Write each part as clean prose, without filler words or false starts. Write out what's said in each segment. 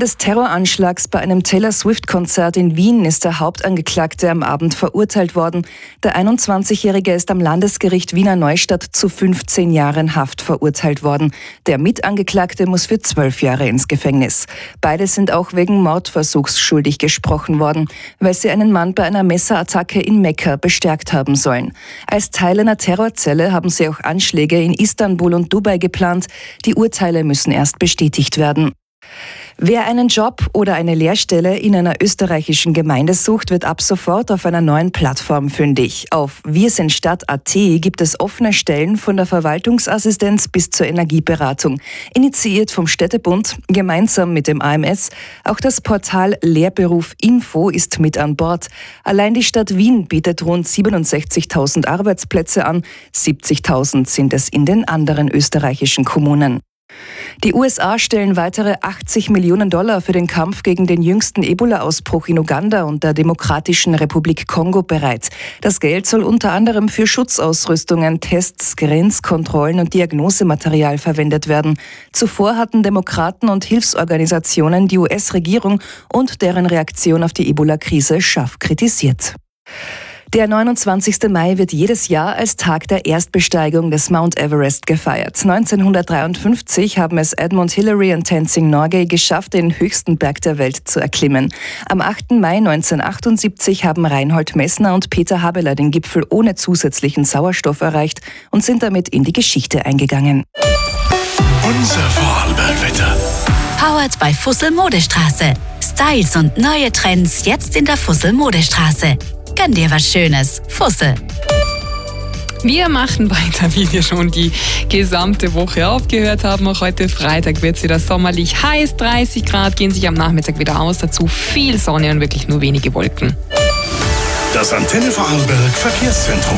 des Terroranschlags bei einem Taylor Swift-Konzert in Wien ist der Hauptangeklagte am Abend verurteilt worden. Der 21-Jährige ist am Landesgericht Wiener Neustadt zu 15 Jahren Haft verurteilt worden. Der Mitangeklagte muss für 12 Jahre ins Gefängnis. Beide sind auch wegen Mordversuchs schuldig gesprochen worden, weil sie einen Mann bei einer Messerattacke in Mekka bestärkt haben sollen. Als Teil einer Terrorzelle haben sie auch Anschläge in Istanbul und Dubai geplant. Die Urteile müssen erst bestätigt werden. Wer einen Job oder eine Lehrstelle in einer österreichischen Gemeinde sucht, wird ab sofort auf einer neuen Plattform fündig. Auf wirsindstadt.at gibt es offene Stellen von der Verwaltungsassistenz bis zur Energieberatung. Initiiert vom Städtebund, gemeinsam mit dem AMS. Auch das Portal Lehrberuf Info ist mit an Bord. Allein die Stadt Wien bietet rund 67.000 Arbeitsplätze an. 70.000 sind es in den anderen österreichischen Kommunen. Die USA stellen weitere $80 Millionen für den Kampf gegen den jüngsten Ebola-Ausbruch in Uganda und der Demokratischen Republik Kongo bereit. Das Geld soll unter anderem für Schutzausrüstungen, Tests, Grenzkontrollen und Diagnosematerial verwendet werden. Zuvor hatten Demokraten und Hilfsorganisationen die US-Regierung und deren Reaktion auf die Ebola-Krise scharf kritisiert. Der 29. Mai wird jedes Jahr als Tag der Erstbesteigung des Mount Everest gefeiert. 1953 haben es Edmund Hillary und Tenzing Norgay geschafft, den höchsten Berg der Welt zu erklimmen. Am 8. Mai 1978 haben Reinhold Messner und Peter Habeler den Gipfel ohne zusätzlichen Sauerstoff erreicht und sind damit in die Geschichte eingegangen. Unser Vorarlbergwetter. Powered by Fussel Modestraße. Styles und neue Trends jetzt in der Fussel Modestraße. Gönn dir was Schönes. Fussel. Wir machen weiter, wie wir schon die gesamte Woche aufgehört haben. Auch heute Freitag wird es wieder sommerlich heiß. 30 Grad gehen sich am Nachmittag wieder aus. Dazu viel Sonne und wirklich nur wenige Wolken. Das Antenne Vorarlberg Verkehrszentrum.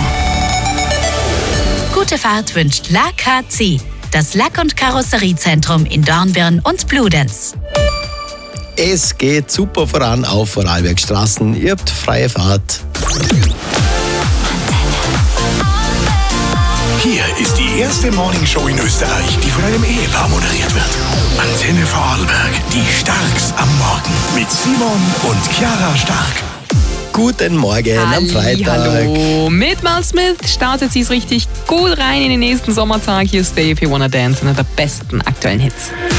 Gute Fahrt wünscht LAK-C. Das Lack- und Karosseriezentrum in Dornbirn und Bludenz. Es geht super voran auf Vorarlbergstraßen. Ihr habt freie Fahrt. Hier ist die erste Morningshow in Österreich, die von einem Ehepaar moderiert wird. Antenne Vorarlberg, die Starks am Morgen. Mit Simon und Chiara Stark. Guten Morgen am Freitag. Hallo. Mit Mel Smith startet sie es richtig gut rein in den nächsten Sommertag. Hier ist Stay If You Wanna Dance, einer der besten aktuellen Hits.